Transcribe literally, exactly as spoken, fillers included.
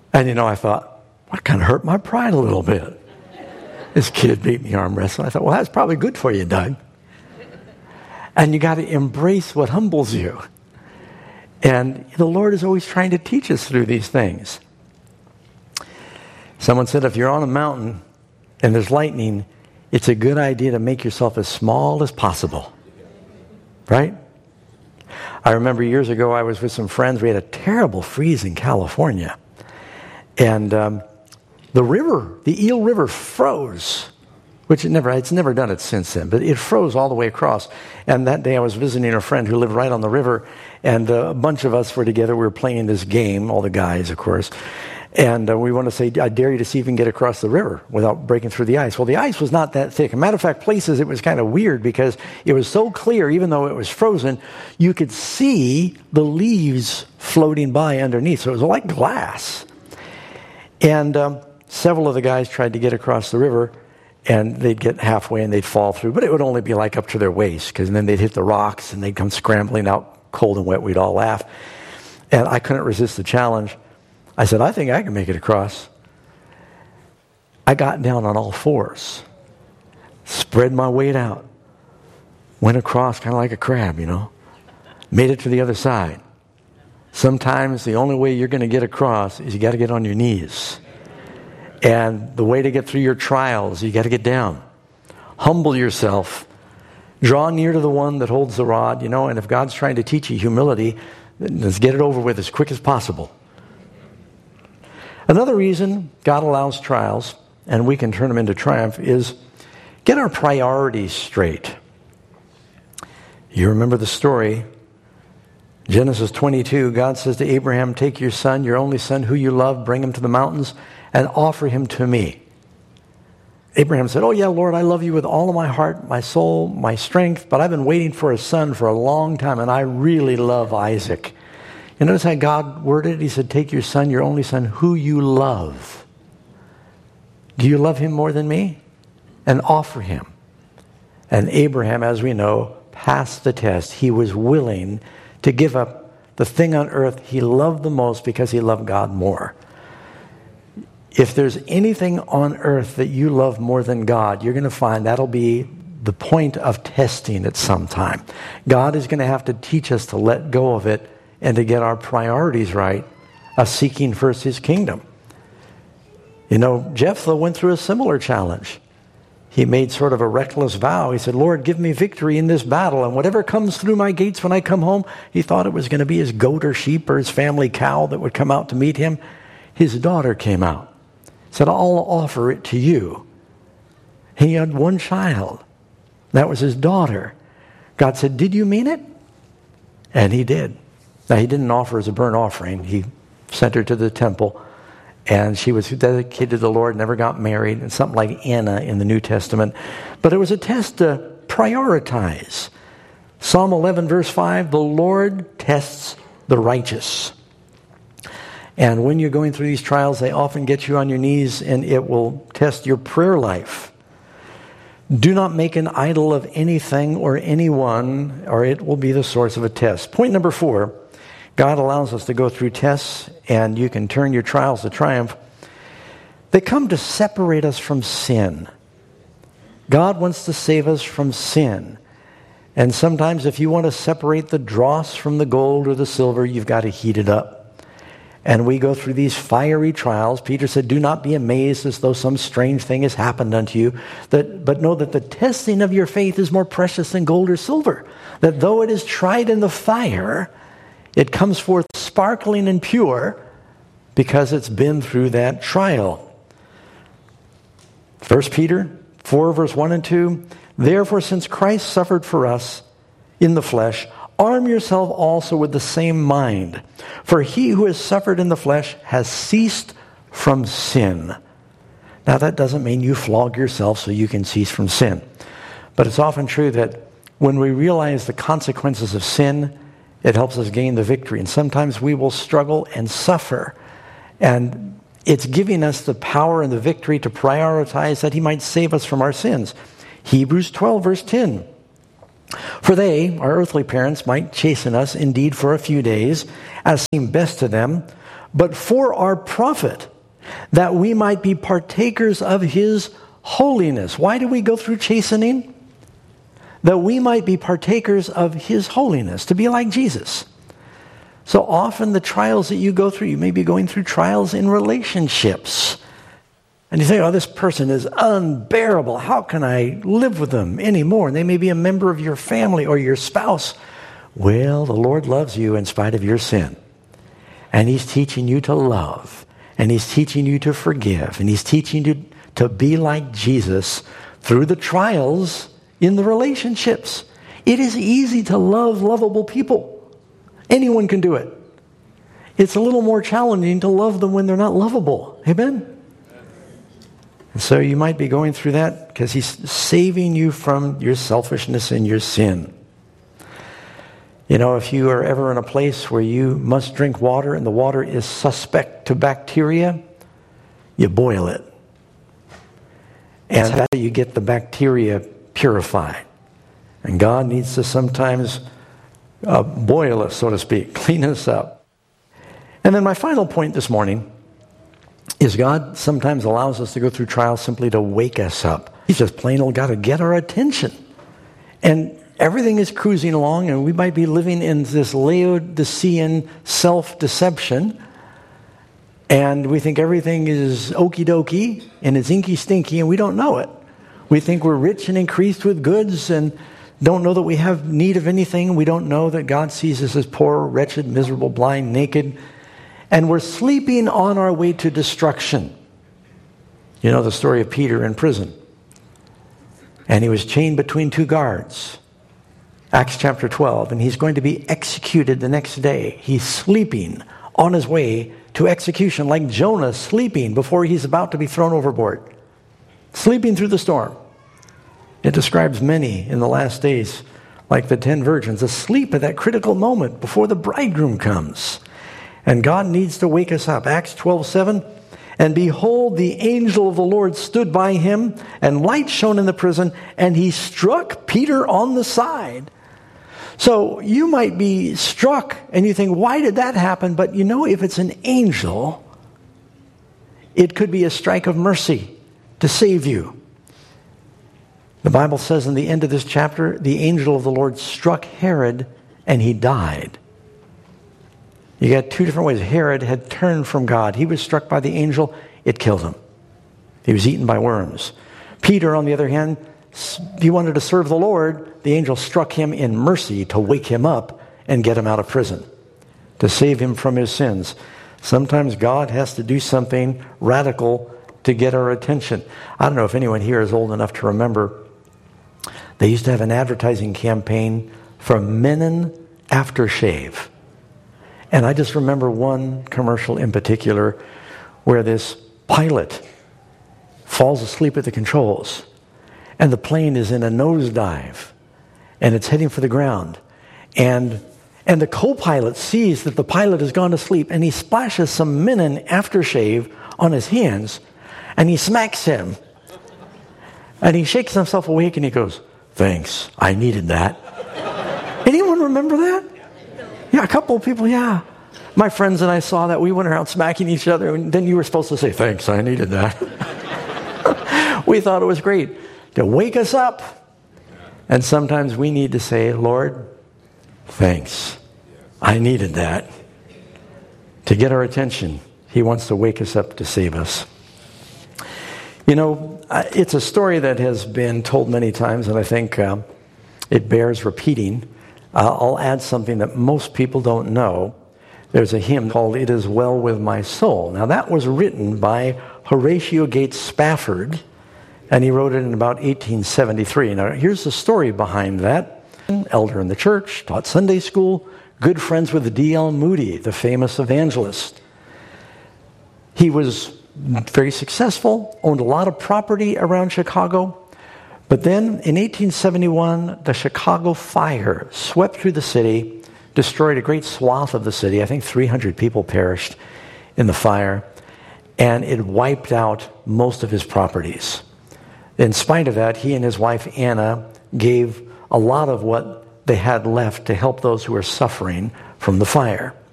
And, you know, I thought, what kind of hurt my pride a little bit. This kid beat me arm wrestling. I thought, well, that's probably good for you, Doug. And you got to embrace what humbles you. And the Lord is always trying to teach us through these things. Someone said, if you're on a mountain and there's lightning, it's a good idea to make yourself as small as possible. Right? I remember years ago, I was with some friends. We had a terrible freeze in California. And um, the river, the Eel River froze, which it never, it's never done it since then, but it froze all the way across. And that day I was visiting a friend who lived right on the river, and uh, a bunch of us were together. We were playing this game, all the guys, of course. And uh, we want to say, I dare you to see if you can get across the river without breaking through the ice. Well, the ice was not that thick. As a matter of fact, places it was kind of weird because it was so clear, even though it was frozen, you could see the leaves floating by underneath. So it was like glass. And um, several of the guys tried to get across the river, and they'd get halfway and they'd fall through. But it would only be like up to their waist, because then they'd hit the rocks and they'd come scrambling out cold and wet. We'd all laugh. And I couldn't resist the challenge. I said, I think I can make it across. I got down on all fours, spread my weight out, went across kind of like a crab, you know, made it to the other side. Sometimes the only way you're going to get across is you got to get on your knees. And the way to get through your trials, you got to get down. Humble yourself. Draw near to the one that holds the rod, you know, and if God's trying to teach you humility, let's get it over with as quick as possible. Another reason God allows trials, and we can turn them into triumph, is get our priorities straight. You remember the story. Genesis twenty-two, God says to Abraham, take your son, your only son who you love, bring him to the mountains and offer him to me. Abraham said, oh yeah, Lord, I love you with all of my heart, my soul, my strength, but I've been waiting for a son for a long time, and I really love Isaac. You notice how God worded it? He said, take your son, your only son, who you love. Do you love him more than me? And offer him. And Abraham, as we know, passed the test. He was willing to give up the thing on earth he loved the most because he loved God more. If there's anything on earth that you love more than God, you're going to find that'll be the point of testing at some time. God is going to have to teach us to let go of it and to get our priorities right of seeking first his kingdom. You know, Jephthah went through a similar challenge. He made sort of a reckless vow. He said, Lord, give me victory in this battle, and whatever comes through my gates when I come home, he thought it was going to be his goat or sheep or his family cow that would come out to meet him. His daughter came out. Said, I'll offer it to you. He had one child. That was his daughter. God said, did you mean it? And he did. Now, he didn't offer as a burnt offering. He sent her to the temple, and she was dedicated to the Lord, never got married, and something like Anna in the New Testament. But it was a test to prioritize. Psalm eleven, verse five, the Lord tests the righteous. And when you're going through these trials, they often get you on your knees, and it will test your prayer life. Do not make an idol of anything or anyone, or it will be the source of a test. Point number four, God allows us to go through tests, and you can turn your trials to triumph. They come to separate us from sin. God wants to save us from sin. And sometimes if you want to separate the dross from the gold or the silver, you've got to heat it up. And we go through these fiery trials. Peter said, do not be amazed as though some strange thing has happened unto you, that, but know that the testing of your faith is more precious than gold or silver, that though it is tried in the fire, it comes forth sparkling and pure because it's been through that trial. First Peter four, verse one and two, therefore, since Christ suffered for us in the flesh, arm yourself also with the same mind. For he who has suffered in the flesh has ceased from sin. Now, that doesn't mean you flog yourself so you can cease from sin. But it's often true that when we realize the consequences of sin, it helps us gain the victory. And sometimes we will struggle and suffer. And it's giving us the power and the victory to prioritize that he might save us from our sins. Hebrews twelve, verse ten. For they, our earthly parents, might chasten us indeed for a few days, as seemed best to them. but for our profit, that we might be partakers of his holiness. Why do we go through chastening? That we might be partakers of his holiness, to be like Jesus. So often the trials that you go through, you may be going through trials in relationships. And you think, oh, this person is unbearable. How can I live with them anymore? And they may be a member of your family or your spouse. Well, the Lord loves you in spite of your sin. And he's teaching you to love. And he's teaching you to forgive. And he's teaching you to be like Jesus through the trials in the relationships. It is easy to love lovable people. Anyone can do it. It's a little more challenging to love them when they're not lovable. Amen? And so you might be going through that because he's saving you from your selfishness and your sin. You know, if you are ever in a place where you must drink water and the water is suspect to bacteria, you boil it. And that's how you get the bacteria purified. And God needs to sometimes uh, boil us, so to speak, clean us up. And then my final point this morning is God sometimes allows us to go through trials simply to wake us up. He's just plain old got to get our attention. And everything is cruising along, and we might be living in this Laodicean self-deception, and we think everything is okie dokie, and it's inky stinky, and we don't know it. We think we're rich and increased with goods, and don't know that we have need of anything. We don't know that God sees us as poor, wretched, miserable, blind, naked, and we're sleeping on our way to destruction. You know the story of Peter in prison, and he was chained between two guards. Acts chapter twelve, and he's going to be executed the next day. He's sleeping on his way to execution, like Jonah sleeping before he's about to be thrown overboard. Sleeping through the storm. It describes many in the last days, like the ten virgins, asleep at that critical moment before the bridegroom comes. And God needs to wake us up. Acts twelve seven, and behold, the angel of the Lord stood by him, and light shone in the prison, and he struck Peter on the side. So you might be struck and you think, why did that happen? But you know, if it's an angel, it could be a strike of mercy to save you. The Bible says in the end of this chapter, the angel of the Lord struck Herod and he died. You got two different ways. Herod had turned from God. He was struck by the angel. It killed him. He was eaten by worms. Peter, on the other hand, he wanted to serve the Lord. The angel struck him in mercy to wake him up and get him out of prison, to save him from his sins. Sometimes God has to do something radical to get our attention. I don't know if anyone here is old enough to remember, they used to have an advertising campaign for Menon aftershave. And I just remember one commercial in particular where this pilot falls asleep at the controls, and the plane is in a nosedive, and it's heading for the ground. And and the co-pilot sees that the pilot has gone to sleep, and he splashes some Menon aftershave on his hands, and he smacks him. And he shakes himself awake, and he goes, "Thanks, I needed that." Anyone remember that? Yeah, a couple of people, yeah. My friends and I saw that. We went around smacking each other, and then you were supposed to say, "Thanks, I needed that." We thought it was great to wake us up. And sometimes we need to say, "Lord, thanks. I needed that." To get our attention, he wants to wake us up to save us. You know, it's a story that has been told many times, and I think uh, it bears repeating. Uh, I'll add something that most people don't know. There's a hymn called "It Is Well With My Soul." Now, that was written by Horatio Gates Spafford, and he wrote it in about eighteen seventy-three. Now, here's the story behind that. Elder in the church, taught Sunday school, good friends with D L Moody, the famous evangelist. He was very successful, owned a lot of property around Chicago. But then in eighteen seventy-one, the Chicago fire swept through the city, destroyed a great swath of the city. I think three hundred people perished in the fire, and it wiped out most of his properties. In spite of that, he and his wife Anna gave a lot of what they had left to help those who were suffering from the fire.